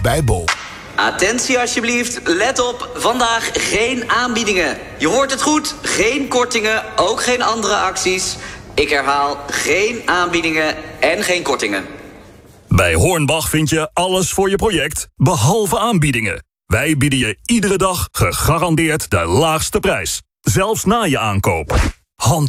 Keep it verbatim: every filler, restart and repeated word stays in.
bij Bol. Attentie alsjeblieft, let op, vandaag geen aanbiedingen. Je hoort het goed, geen kortingen, ook geen andere acties. Ik herhaal, geen aanbiedingen en geen kortingen. Bij Hornbach vind je alles voor je project, behalve aanbiedingen. Wij bieden je iedere dag gegarandeerd de laagste prijs. Zelfs na je aankoop. Hand